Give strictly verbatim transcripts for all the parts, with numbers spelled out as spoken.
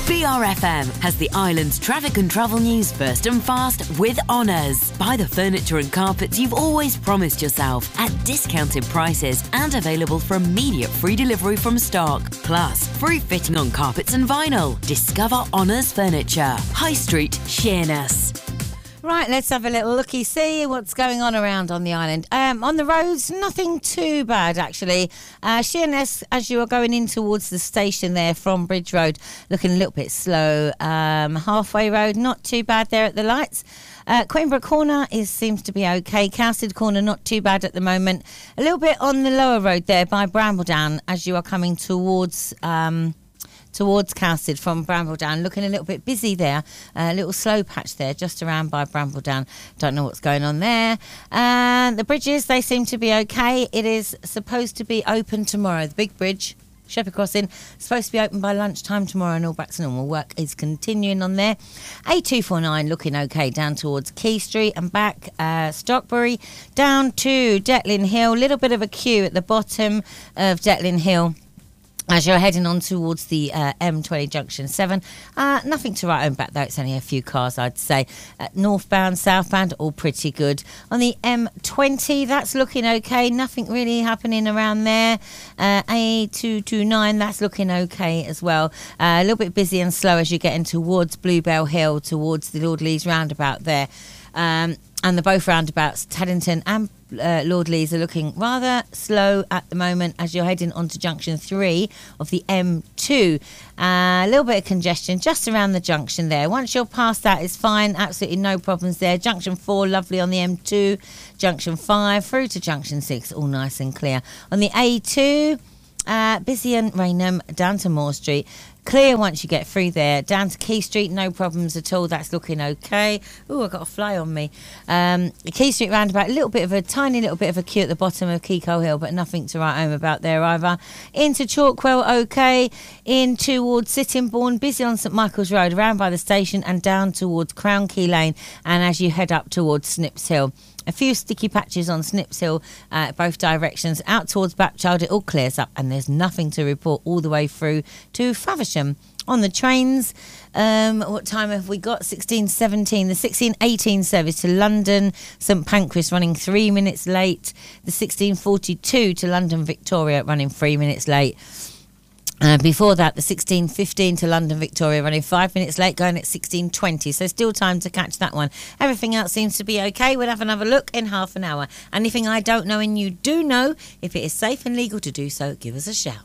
B R F M has the island's traffic and travel news first and fast with Honours. Buy the furniture and carpets you've always promised yourself at discounted prices and available for immediate free delivery from stock. Plus, free fitting on carpets and vinyl. Discover Honours Furniture. High Street, Sheerness. Right, let's have a little looky, see what's going on around on the island. Um, on the roads, nothing too bad, actually. Uh, Sheerness, as you are going in towards the station there from Bridge Road, looking a little bit slow. Um, Halfway Road, not too bad there at the lights. Uh, Queenborough Corner is seems to be okay. Cowsted Corner, not too bad at the moment. A little bit on the lower road there by Brambledown as you are coming towards... Um, towards Cowsted from Brambledown, looking a little bit busy there, a little slow patch there just around by Brambledown. Don't know what's going on there. And the bridges, they seem to be okay. It is supposed to be open tomorrow. The big bridge, Shepherd Crossing, supposed to be open by lunchtime tomorrow, and all back to normal. Work is continuing on there. A two forty-nine looking okay down towards Key Street and back. uh, Stockbury down to Detlin Hill, little bit of a queue at the bottom of Detlin Hill as you're heading on towards the uh, M twenty junction seven. Uh, nothing to write home about though, it's only a few cars I'd say. Uh, northbound, southbound, all pretty good. On the M twenty, that's looking okay, nothing really happening around there. Uh, A two twenty-nine, that's looking okay as well. Uh, a little bit busy and slow as you're getting towards Bluebell Hill, towards the Lord Lees roundabout there. Um, and the both roundabouts, Teddington and uh, Lord Lees, are looking rather slow at the moment as you're heading onto junction three of the M two. Uh, a little bit of congestion just around the junction there. Once you're past that, it's fine, absolutely no problems there. Junction four, lovely on the M two. Junction five through to junction six, all nice and clear. On the A two, uh, busy and Raynham down to Moore Street. Clear once you get through there. Down to Key Street, no problems at all. That's looking okay. Oh, I got a fly on me. Um, Key Street roundabout, a little bit of a tiny little bit of a queue at the bottom of Keycole Hill, but nothing to write home about there either. Into Chalkwell, okay. In towards Sittingbourne, busy on St Michael's Road, around by the station and down towards Crown Key Lane. And as you head up towards Snips Hill, a few sticky patches on Snips Hill, uh, both directions. Out towards Bapchild, it all clears up and there's nothing to report all the way through to Faversham. On the trains, um, what time have we got? sixteen seventeen. The sixteen eighteen service to London St Pancras running three minutes late. The sixteen forty-two to London Victoria running three minutes late. Uh, before that, the sixteen fifteen to London Victoria running five minutes late, going at sixteen twenty. So still time to catch that one. Everything else seems to be okay. We'll have another look in half an hour. Anything I don't know and you do know, if it is safe and legal to do so, give us a shout.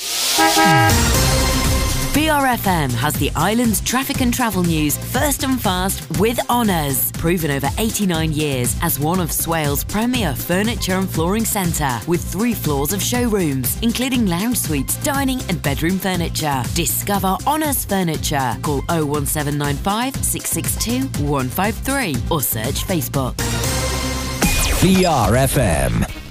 B R F M has the island's traffic and travel news first and fast with Honours. Proven over eighty-nine years as one of Swales' premier furniture and flooring centre, with three floors of showrooms, including lounge suites, dining and bedroom furniture. Discover Honours Furniture. Call oh one seven nine five, six six two, one five three or search Facebook. B R F M.